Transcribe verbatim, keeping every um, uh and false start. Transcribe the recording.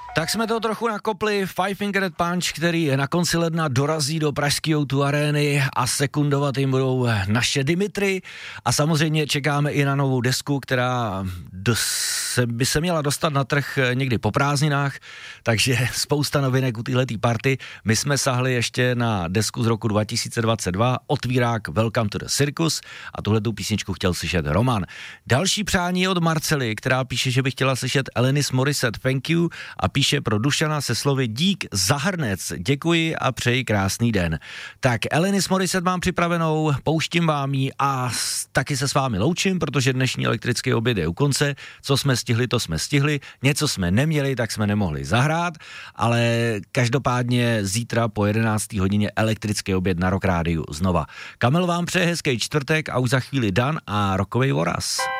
Tak jsme to trochu nakopli. Five Finger Death Punch, který na konci ledna dorazí do pražské ó dva arény a sekundovat jim budou naše Dimitri. A samozřejmě čekáme i na novou desku, která dos- by se měla dostat na trh někdy po prázdninách, takže spousta novinek u téhletý party. My jsme sahli ještě na desku z roku dva tisíce dvacet dva, otvírák Welcome to the Circus, a tuhletu písničku chtěl slyšet Roman. Další přání je od Marcely, která píše, že by chtěla slyšet Alanis Morissette Thank You, a píše pro Dušana se slovy dík za hrnec, děkuji a přeji krásný den. Tak Alanis Morissette mám připravenou, pouštím vám ji a taky se s vámi loučím, protože dnešní elektrický oběd je u konce. Co jsme stihli, to jsme stihli, něco jsme neměli, tak jsme nemohli zahrát, ale každopádně zítra po jedenácté hodině elektrický oběd na Rock Rádiu znova. Kamil vám přeje hezký čtvrtek a už za chvíli Dan a rokovej voraz.